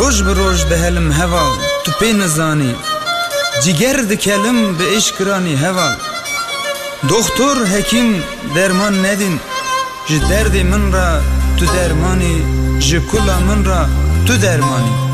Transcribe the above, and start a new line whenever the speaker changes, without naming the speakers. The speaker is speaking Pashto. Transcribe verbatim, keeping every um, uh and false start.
روج بروج دهلم هوا تو پی نزانی جگر دکلم به اشکرانی هوا دکتر حکیم درمان ندین ج درد من را تو درمانی ج کلا من را تو درمانی